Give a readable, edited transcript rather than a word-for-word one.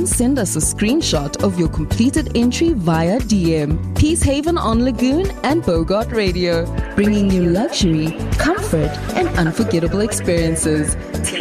then send us a screenshot of your completed entry via DM. Peacehaven on Lagoon and Bogart Radio, bringing you luxury, comfort, and unforgettable experiences.